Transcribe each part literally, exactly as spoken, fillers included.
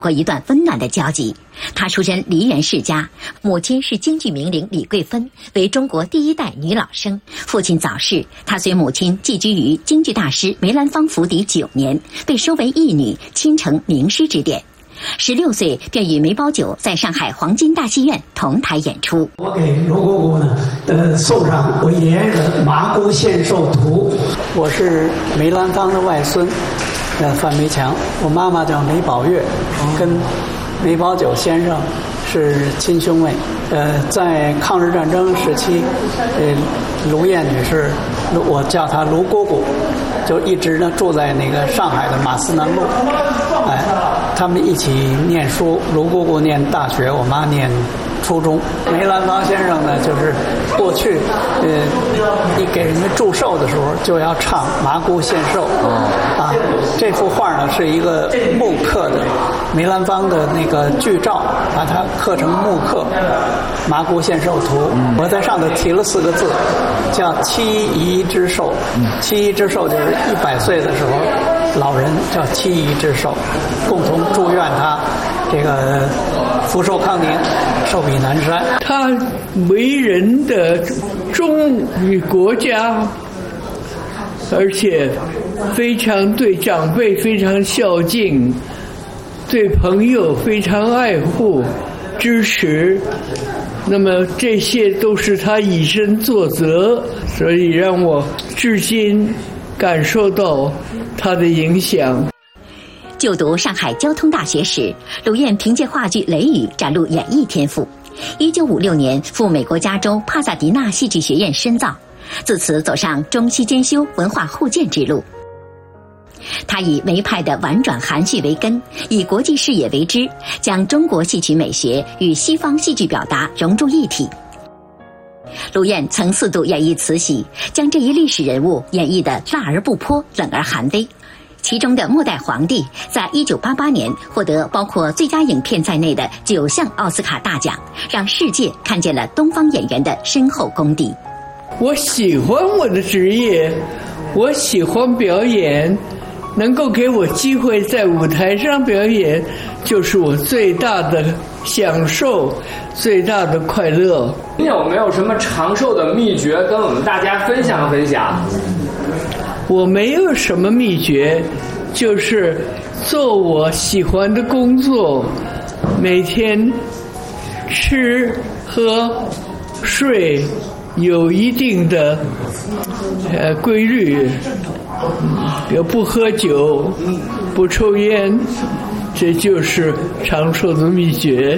过一段温暖的交集。她出身梨园世家，母亲是京剧名伶李桂芬，为中国第一代女老生。父亲早逝，她随母亲寄居于京剧大师梅兰芳府邸九年，被收为义女，亲承名师指点。十六岁便与梅葆玖在上海黄金大戏院同台演出。 我给罗姑姑呢，呃，送上我爷爷的《麻姑献寿图》。我是梅兰芳的外孙，呃，范梅强。我妈妈叫梅葆月，跟梅葆玖先生是亲兄妹。呃，在抗日战争时期，呃，卢燕女士，我叫她卢姑姑，就一直呢住在那个上海的马思南路，哎。他们一起念书，卢姑姑念大学，我妈念初中。梅兰芳先生呢，就是过去，呃，你给人家祝寿的时候就要唱《麻姑献寿》啊。这幅画呢是一个木刻的梅兰芳的那个剧照，把它刻成木刻《麻姑献寿图》。我在上头提了四个字，叫七姨之寿。七姨之寿就是一百岁的时候。老人叫七姨之寿，共同祝愿他这个福寿康宁，寿比南山。 他为人的忠于国家，而且非常对长辈非常孝敬，对朋友非常爱护支持。那么这些都是他以身作则，所以让我至今感受到他的影响。 就读上海交通大学时，卢燕凭借话剧《雷雨》展露演艺天赋。一九五六年赴美国加州帕萨迪纳戏剧学院深造，自此走上中西兼修、文化互鉴之路。他以梅派的婉转含蓄为根，以国际视野为枝，将中国戏曲美学与西方戏剧表达融入一体。卢燕曾四度演绎慈禧，将这一历史人物演绎得辣而不泼，冷而含悲。其中的末代皇帝在一九八八年获得包括最佳影片在内的九项奥斯卡大奖，让世界看见了东方演员的深厚功底。 我喜欢我的职业，我喜欢表演，能够给我机会在舞台上表演，就是我最大的享受，最大的快乐。 你有没有什么长寿的秘诀跟我们大家分享分享？ 我没有什么秘诀，就是做我喜欢的工作，每天吃喝睡有一定的呃规律，也不喝酒，不抽烟，这就是长寿的秘诀。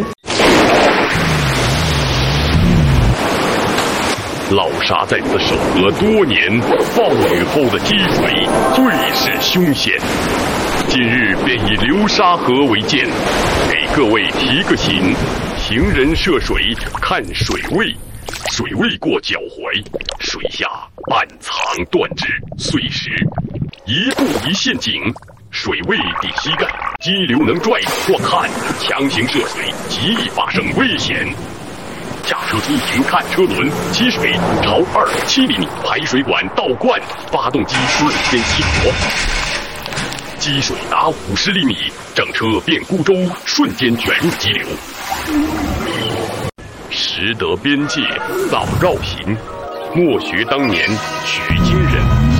老沙在此守河多年，暴雨后的积水最是凶险。今日便以流沙河为鉴，给各位提个醒：行人涉水看水位，水位过脚踝，水下半藏断肢碎石，一步一陷阱，水位抵膝盖，激流能拽或看，强行涉水极易发生危险。驾车出行看车轮，积水超二点七厘米，排水管倒灌，发动机瞬间熄火。积水达五十厘米，整车变孤舟，瞬间卷入激流。识得边界，早绕行，莫学当年取经人。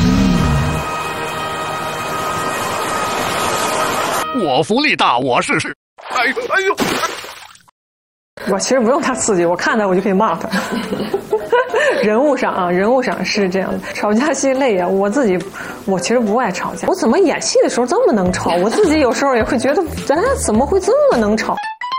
我福利大，我试试。哎哎呦！ 我其实不用他刺激，我看他我就可以骂他。人物上啊，人物上是这样的，吵架戏累啊。我自己，我其实不爱吵架。我怎么演戏的时候这么能吵？我自己有时候也会觉得，咱怎么会这么能吵？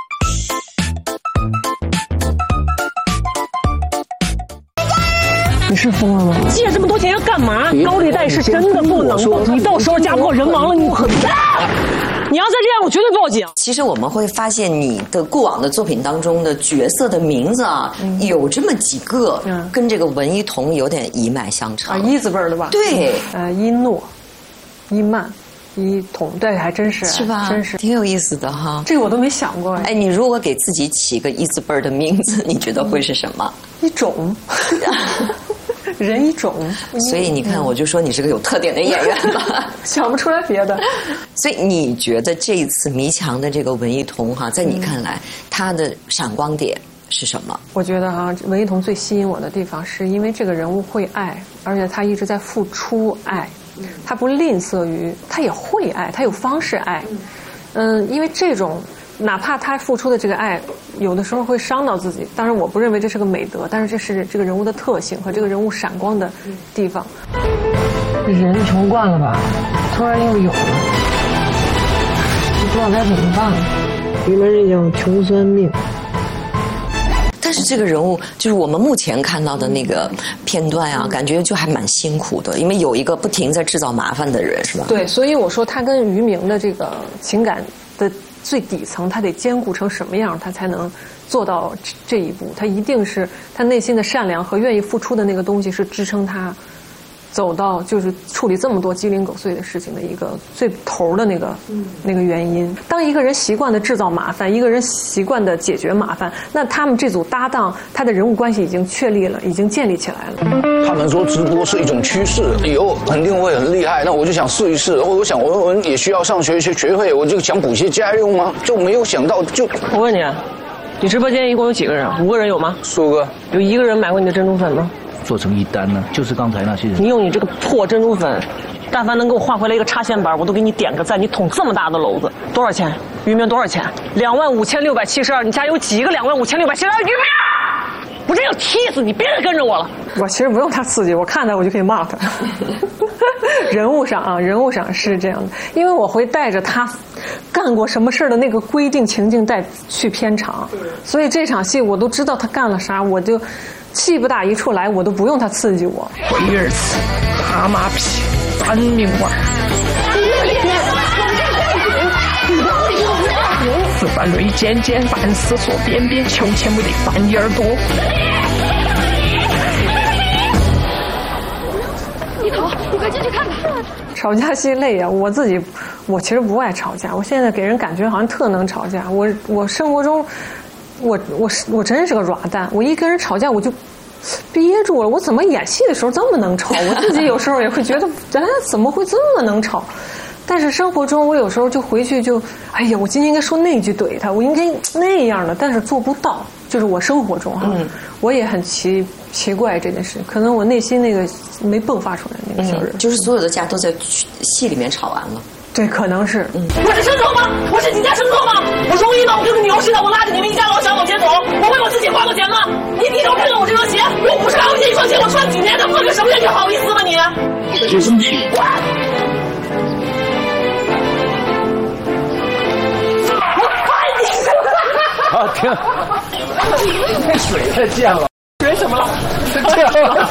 你是疯了吗？借这么多钱要干嘛？高利贷是真的不能动，你到时候家破人亡了，你很大。你要再这样，我绝对报警。 其实我们会发现，你的过往的作品当中的角色的名字啊，嗯、有这么几个，嗯、跟这个文一彤有点一脉相承。 啊，一字辈的吧？ 对， 呃，一诺、一曼、一彤，对，还真是， 是吧？ 真是挺有意思的哈。 这个我都没想过。 哎，你如果给自己起个一字辈的名字，你觉得会是什么？ 一种。 人一种。 所以你看，我就说你是个有特点的演员吧， 想不出来别的。 所以你觉得这一次迷墙的这个文艺童哈，在你看来，他的闪光点是什么？ 我觉得啊，文艺童最吸引我的地方，是因为这个人物会爱，而且他一直在付出爱，他不吝啬于，他也会爱，他有方式爱。嗯，因为这种。哪怕他付出的这个爱，有的时候会伤到自己。当然，我不认为这是个美德，但是这是这个人物的特性和这个人物闪光的地方。 人穷惯了吧，突然又有了，不知道该怎么办了。你们这叫穷酸命。 但是这个人物，就是我们目前看到的那个片段啊，感觉就还蛮辛苦的，因为有一个不停在制造麻烦的人，是吧？ 对，所以我说他跟于明的这个情感的。最底层，他得兼顾成什么样，他才能做到这一步？他一定是他内心的善良和愿意付出的那个东西，是支撑他走到就是处理这么多鸡零狗碎的事情的一个最头的那个、嗯、那个原因。当一个人习惯的制造麻烦，一个人习惯的解决麻烦，那他们这组搭档，他的人物关系已经确立了，已经建立起来了。 他们说直播是一种趋势，以后肯定会很厉害。那我就想试一试，我想我们也需要上学学学费，我就想补些家用吗？就没有想到就。 我问你，你直播间一共有几个人？五个人有吗？ 四个。 有一个人买过你的珍珠粉吗？ 做成一单呢，就是刚才那些人。 你用你这个破珍珠粉，但凡能给我换回来一个插线板，我都给你点个赞。你捅这么大的篓子，多少钱？于明多少钱？两万五千六百七十二。你家有几个两万五千六百七十二？于明，我真要气死你！别再跟着我了。 我其实不用他刺激，我看他我就可以骂他。人物上啊，人物上是这样的，因为我会带着他干过什么事儿的那个规定情境带去片场，所以这场戏我都知道他干了啥，我就气不打一处来，我都不用他刺激我。 龟儿子，蛤蟆皮，单命丸。四番雷尖尖，凡思所边边，求前不得翻耳朵。 一头，你快进去看看。 吵架戏累呀、啊，我自己我其实不爱吵架，我现在给人感觉好像特能吵架。我我生活中，我我我真是个软蛋，我一跟人吵架我就憋住了。我怎么演戏的时候这么能吵？我自己有时候也会觉得，哎，怎么会这么能吵？但是生活中，我有时候就回去就，哎呀，我今天应该说那句怼他，我应该那样的，但是做不到。就是我生活中哈、嗯，我也很奇奇怪这件事，可能我内心那个没迸发出来那个小人、 嗯，就是所有的架都在戏里面吵完了。 对，可能是。 嗯、我是牲口吗？我是你家牲口吗？我容易吗？我跟个牛似的，我拉着你们一家老小往前走，我为我自己花过钱吗？你低头看看我这双鞋，我五十块钱一双鞋，我穿几年的，换个什么人你好意思吗你？ 就是你。 啊天！ 那水太溅了。 水怎么了？ 这样了。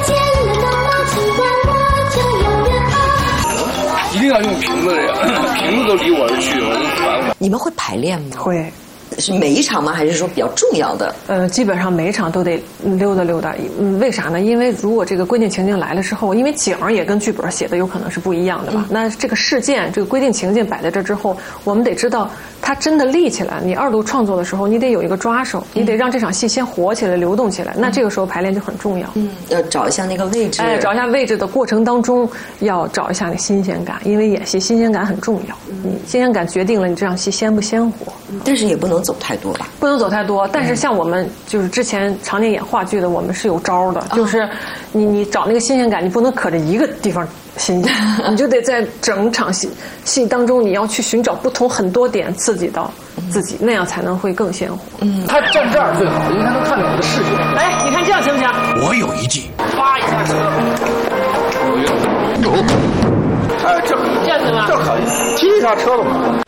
一定要用瓶子的呀，瓶子都离我而去了，我就烦我。 你们会排练吗？ 会。 是每一场吗？还是说比较重要的？ 呃，基本上每一场都得溜达溜达。嗯，为啥呢？因为如果这个规定情境来了之后，因为景儿也跟剧本写的有可能是不一样的吧。嗯、那这个事件，这个规定情境摆在这之后，我们得知道它真的立起来。你二度创作的时候，你得有一个抓手，你得让这场戏先活起来、流动起来。嗯、那这个时候排练就很重要。 嗯，要找一下那个位置。 哎，找一下位置的过程当中，要找一下那新鲜感，因为演戏新鲜感很重要。嗯、你新鲜感决定了你这场戏鲜不鲜活。 但是也不能走太多吧。 不能走太多，但是像我们就是之前常年演话剧的，我们是有招的，哦、就是你你找那个新鲜感，你不能可着一个地方新鲜，你就得在整场戏戏当中，你要去寻找不同很多点刺激到自己，嗯、那样才能会更鲜活。 嗯，他站这儿最好，因为他能看到我的视觉。 哎，你看这样行不行？ 我有一计， 发一下车。 有。哎，这这样行吗？ 这可以，踢一下车子嘛。